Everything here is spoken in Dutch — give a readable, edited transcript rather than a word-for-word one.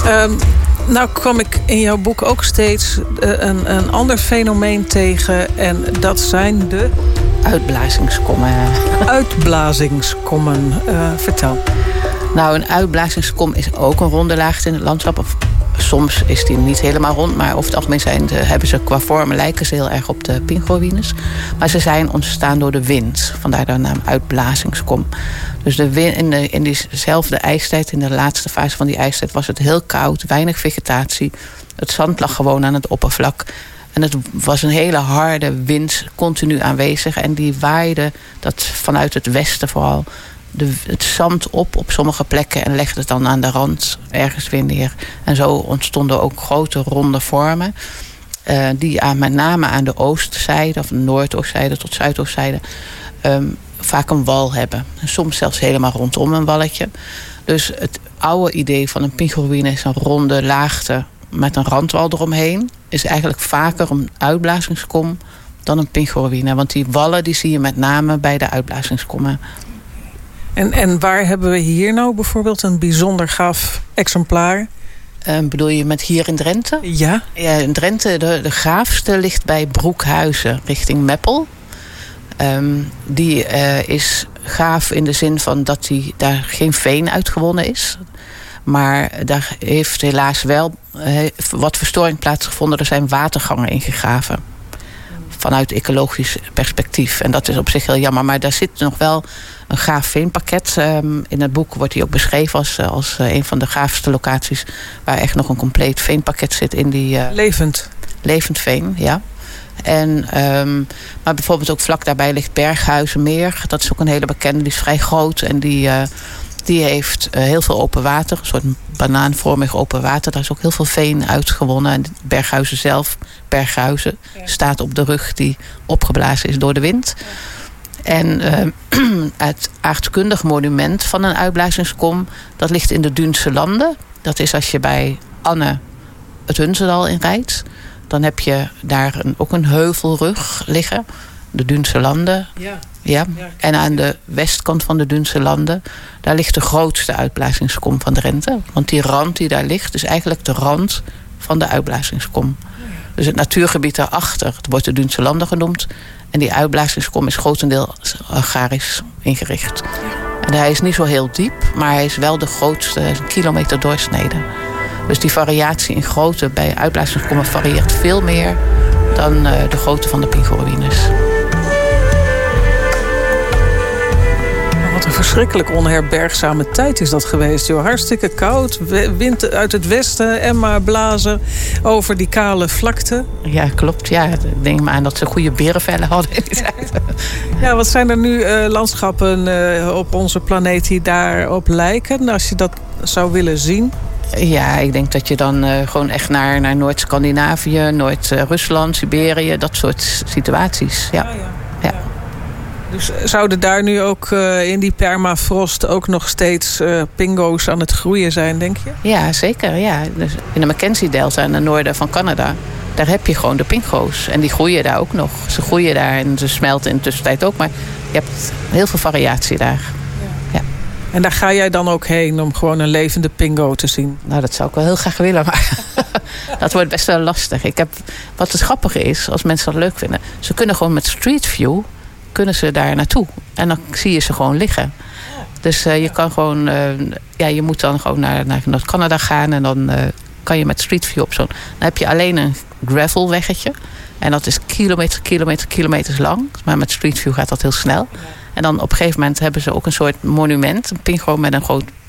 Nou kwam ik in jouw boek ook steeds een ander fenomeen tegen. En dat zijn de... Uitblazingskommen. Uitblazingskommen. Vertel. Nou, een uitblazingskom is ook een ronde laagte in het landschap. Of soms is die niet helemaal rond, maar over het algemeen hebben ze qua vormen lijken ze heel erg op de pingoruïnes. Maar ze zijn ontstaan door de wind. Vandaar de naam uitblazingskom. Dus in diezelfde ijstijd, in de laatste fase van die ijstijd, was het heel koud, weinig vegetatie. Het zand lag gewoon aan het oppervlak. En het was een hele harde wind continu aanwezig. En die waaide dat vanuit het westen vooral het zand op sommige plekken en legde het dan aan de rand ergens weer neer. En zo ontstonden ook grote ronde vormen. Die met name aan de oostzijde, of de noordoostzijde tot zuidoostzijde, vaak een wal hebben. En soms zelfs helemaal rondom een walletje. Dus het oude idee van een pingoruïne is een ronde laagte met een randwal eromheen. Is eigenlijk vaker een uitblazingskom dan een pingoruïne. Want die wallen die zie je met name bij de uitblazingskommen. En waar hebben we hier nou bijvoorbeeld een bijzonder gaaf exemplaar? Bedoel je met hier in Drenthe? Ja. Ja, in Drenthe, de gaafste ligt bij Broekhuizen richting Meppel. Die is gaaf in de zin van dat daar geen veen uitgewonnen is. Maar daar heeft helaas wel wat verstoring plaatsgevonden. Er zijn watergangen ingegraven. Vanuit ecologisch perspectief. En dat is op zich heel jammer. Maar daar zit nog wel een gaaf veenpakket. In het boek wordt die ook beschreven als een van de gaafste locaties waar echt nog een compleet veenpakket zit in die... Levend veen, ja. Maar bijvoorbeeld ook vlak daarbij ligt Berghuizenmeer. Dat is ook een hele bekende, die is vrij groot. En die heeft heel veel open water. Een soort banaanvormig open water. Daar is ook heel veel veen uitgewonnen. En Berghuizen zelf, Berghuizen, staat op de rug die opgeblazen is door de wind. En het aardkundig monument van een uitblazingskom, dat ligt in de Duunse Landen. Dat is als je bij Anne het Hunzendal inrijdt. Dan heb je daar ook een heuvelrug liggen. De Duunse Landen. Ja. En aan de westkant van de Duunse Landen, daar ligt de grootste uitblazingskom van Drenthe. Want die rand die daar ligt, is eigenlijk de rand van de uitblazingskom. Dus het natuurgebied daarachter, het wordt de Duunse Landen genoemd. En die uitblazingskom is grotendeels agrarisch ingericht. En hij is niet zo heel diep, maar hij is wel de grootste, een kilometer doorsneden. Dus die variatie in grootte bij uitblazingskommen varieert veel meer dan de grootte van de pingoruïnes. Wat een verschrikkelijk onherbergzame tijd is dat geweest, joh. Hartstikke koud, wind uit het westen en maar blazen over die kale vlakte. Ja, klopt. Ja, ik denk maar aan dat ze goede berenvellen hadden in die tijd. Ja, wat zijn er nu landschappen op onze planeet die daarop lijken, als je dat zou willen zien? Ja, ik denk dat je dan gewoon echt naar Noord-Scandinavië, Noord-Rusland, Siberië, dat soort situaties. Ja. Dus zouden daar nu ook in die permafrost ook nog steeds pingo's aan het groeien zijn, denk je? Ja, zeker. Ja. Dus in de Mackenzie-delta in het noorden van Canada, daar heb je gewoon de pingo's. En die groeien daar ook nog. Ze groeien daar en ze smelten in de tussentijd ook. Maar je hebt heel veel variatie daar. Ja. En daar ga jij dan ook heen om gewoon een levende pingo te zien? Nou, dat zou ik wel heel graag willen, maar dat wordt best wel lastig. Wat het grappige is, als mensen dat leuk vinden, ze kunnen gewoon met Street View kunnen ze daar naartoe. En dan zie je ze gewoon liggen. Dus je kan gewoon... je moet dan gewoon naar Noord-Canada gaan. En dan kan je met Street View op zo'n... Dan heb je alleen een gravelweggetje. En dat is kilometers lang. Maar met Street View gaat dat heel snel. En dan op een gegeven moment hebben ze ook een soort monument. Een pingo met een groot